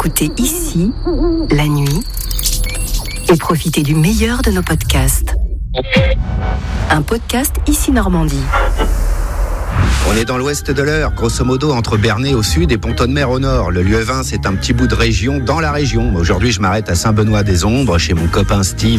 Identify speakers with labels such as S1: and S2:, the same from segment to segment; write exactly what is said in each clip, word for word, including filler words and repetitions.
S1: écoutez ici, la nuit, et profitez du meilleur de nos podcasts. Un podcast Ici Normandie.
S2: On est dans l'ouest de l'Eure, grosso modo entre Bernay au sud et Pont-de-Mer au nord. Le Lieuvin, c'est un petit bout de région dans la région. Aujourd'hui, je m'arrête à Saint-Benoît-des-Ombres, chez mon copain Steve.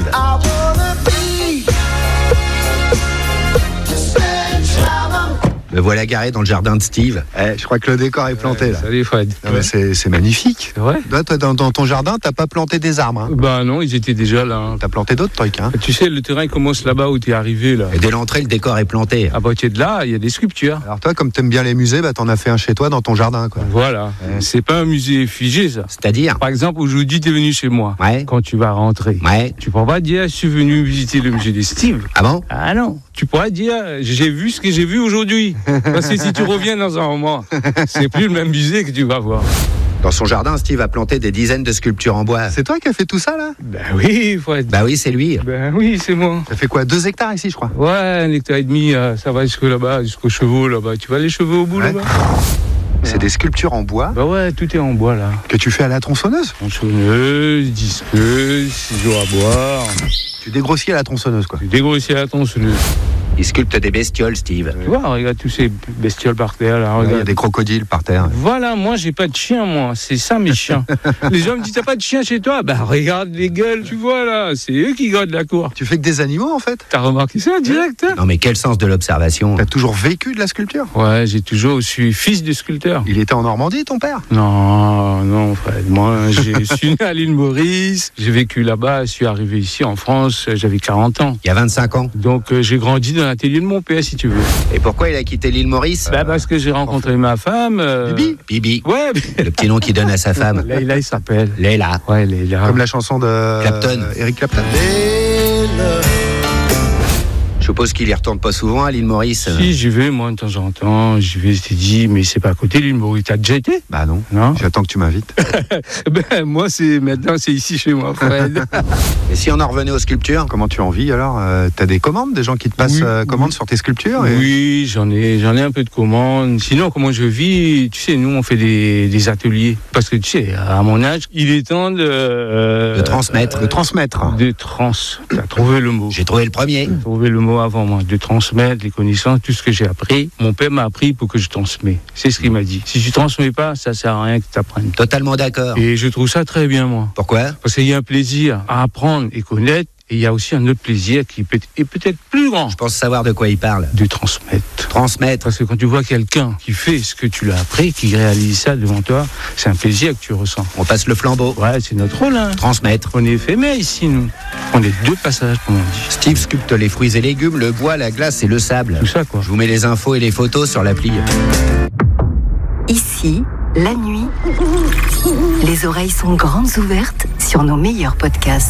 S2: Me voilà garé dans le jardin de Steve.
S3: Eh, je crois que le décor est planté
S4: Ouais,
S3: là.
S4: Salut Fred.
S3: Non, mais c'est, c'est magnifique.
S4: C'est vrai ?
S3: Là, toi, dans, dans ton jardin, t'as pas planté des arbres. Hein.
S4: Bah non, ils étaient déjà là. Hein.
S3: T'as planté d'autres trucs. Hein.
S4: Tu sais, le terrain commence là-bas où t'es arrivé là.
S2: Et dès l'entrée, le décor est planté.
S4: À partir de là, il y a des sculptures.
S3: Alors toi, comme t'aimes bien les musées, bah, t'en as fait un chez toi dans ton jardin. Quoi.
S4: Voilà.
S3: Ouais.
S4: C'est pas un musée figé ça.
S2: C'est-à-dire ?
S4: Par exemple, aujourd'hui, t'es venu chez moi.
S2: Ouais.
S4: Quand tu vas rentrer.
S2: Ouais.
S4: Tu pourras pas dire, je suis venu visiter le musée de Steve.
S2: Ah bon ?
S4: Ah non. Tu pourras dire, j'ai vu ce que j'ai vu aujourd'hui. Parce que si tu reviens dans un moment, c'est plus le même musée que tu vas voir.
S2: Dans son jardin, Steve a planté des dizaines de sculptures en bois.
S3: C'est toi qui as fait tout ça là ?
S4: Ben oui, Fred.
S2: Bah oui, c'est lui.
S4: Ben oui, c'est moi.
S3: Ça fait quoi, deux hectares ici, je crois.
S4: Ouais, un hectare et demi, euh, ça va jusque là-bas, jusqu'aux chevaux là-bas. Tu vois les chevaux au bout
S3: Ouais.
S4: là-bas ?
S3: C'est des sculptures en bois
S4: Bah ouais, tout est en bois là.
S3: que tu fais à la tronçonneuse.
S4: Tronçonneuse, disqueuse, ciseaux à boire.
S3: Tu dégrossis à la tronçonneuse, quoi.
S4: Tu dégrossis à la tronçonneuse.
S2: Il sculpte des bestioles, Steve.
S4: Tu vois, regarde tous ces bestioles par terre là.
S3: Il y
S4: Regarde.
S3: a des crocodiles par terre.
S4: Voilà, moi j'ai pas de chien, moi. C'est ça mes chiens. Les gens me disent, t'as pas de chien chez toi ? Bah regarde les gueules, tu vois là. C'est eux qui gardent la cour.
S3: Tu fais que des animaux, en fait.
S4: T'as remarqué ça direct hein ?
S2: Non mais quel sens de l'observation.
S3: T'as toujours vécu de la sculpture.
S4: Ouais, j'ai toujours, je suis fils de sculpteur.
S3: Il était en Normandie, ton père.
S4: Non, non, Fred. Moi, je suis né à l'île Maurice. J'ai vécu là-bas. Je suis arrivé ici en France. J'avais quarante ans.
S2: Il y a vingt-cinq ans.
S4: Donc, euh, j'ai grandi dans l'atelier de mon père, si tu veux.
S2: Et pourquoi il a quitté l'île Maurice ?
S4: Bah, parce que j'ai rencontré ma femme. euh,
S3: Bibi.
S2: Bibi.
S4: Ouais,
S2: Le petit nom qu'il donne à sa femme.
S4: Leïla, il s'appelle.
S2: Leïla.
S4: Ouais, Leïla.
S3: Comme la chanson de
S2: Clapton.
S3: euh, Eric Clapton.
S2: Je suppose qu'il y retourne pas souvent à l'île Maurice.
S4: Si, j'y vais, moi, de temps en temps. J'y vais, je t'ai dit, mais c'est pas à côté de l'île Maurice. T'as déjà été ?
S3: Bah non.
S4: Non ?
S3: J'attends que tu m'invites.
S4: Ben, moi, c'est maintenant, c'est ici chez moi, Fred.
S2: Et si on en revenait aux sculptures ?
S3: Comment tu en vis alors euh, T'as des commandes, des gens qui te passent
S4: Oui,
S3: euh, commande
S4: oui.
S3: sur tes sculptures et...
S4: Oui, j'en ai, j'en ai un peu de commandes. Sinon, comment je vis, tu sais, nous, on fait des, des ateliers. Parce que, tu sais, à mon âge, il est temps de... euh,
S2: De transmettre.
S3: De transmettre.
S4: De trans. T'as trouvé le mot.
S2: J'ai trouvé le premier.
S4: J'ai trouvé le mot avant moi. De transmettre les connaissances, tout ce que j'ai appris. Mon père m'a appris pour que je transmets. C'est ce qu'il m'a dit. Si tu transmets pas, ça sert à rien que tu apprennes.
S2: Totalement d'accord.
S4: Et je trouve ça très bien, moi.
S2: Pourquoi ?
S4: Parce qu'il y a un plaisir à apprendre et connaître. Et il y a aussi un autre plaisir qui peut est peut-être plus grand.
S2: Je pense savoir de quoi il parle.
S4: De transmettre.
S2: Transmettre.
S4: Parce que quand tu vois quelqu'un qui fait ce que tu l'as appris, qui réalise ça devant toi, c'est un plaisir que tu ressens.
S2: On passe le flambeau.
S4: Ouais, c'est notre rôle, hein.
S2: Transmettre.
S4: On est éphémère ici, nous. On est deux passages, comme on dit.
S2: Steve sculpte les fruits et légumes, le bois, la glace et le sable.
S4: Tout ça, quoi.
S2: Je vous mets les infos et les photos sur l'appli.
S1: Ici, la nuit, les oreilles sont grandes ouvertes sur nos meilleurs podcasts.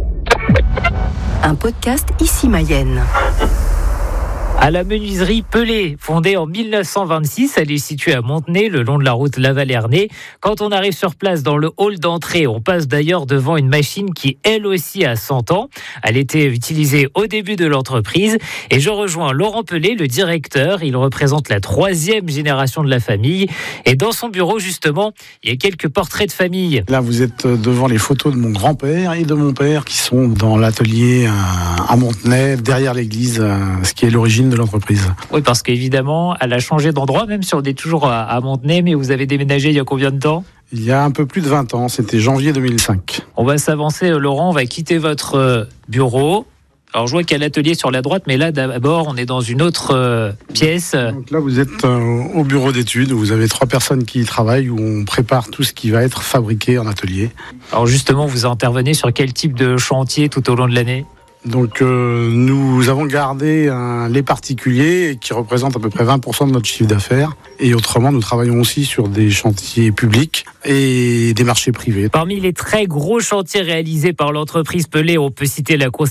S1: Un podcast Ici Mayenne.
S5: À la menuiserie Pelé, fondée en mille neuf cent vingt-six, elle est située à Montenay, le long de la route Laval-Ernée. Quand on arrive sur place dans le hall d'entrée, on passe d'ailleurs devant une machine qui, elle aussi, a cent ans. Elle était utilisée au début de l'entreprise. Et je rejoins Laurent Pelé, le directeur. Il représente la troisième génération de la famille. Et dans son bureau, justement, il y a quelques portraits de famille.
S6: Là, vous êtes devant les photos de mon grand-père et de mon père qui sont dans l'atelier à Montenay, derrière l'église, ce qui est l'origine de l'entreprise.
S5: Oui, parce qu'évidemment, elle a changé d'endroit, même si on est toujours à Montenay, mais vous avez déménagé il y a combien de temps ?
S6: Il y a un peu plus de vingt ans, c'était janvier deux mille cinq.
S5: On va s'avancer, Laurent, on va quitter votre bureau. Alors, je vois qu'il y a l'atelier sur la droite, mais là, d'abord, on est dans une autre euh, pièce.
S6: Donc là, vous êtes euh, au bureau d'études, où vous avez trois personnes qui y travaillent, où on prépare tout ce qui va être fabriqué en atelier.
S5: Alors, justement, vous intervenez sur quel type de chantier tout au long de l'année ?
S6: Donc euh, nous avons gardé un, les particuliers qui représentent à peu près vingt pour cent de notre chiffre d'affaires. Et autrement, nous travaillons aussi sur des chantiers publics et des marchés privés.
S5: Parmi les très gros chantiers réalisés par l'entreprise Pelé, on peut citer la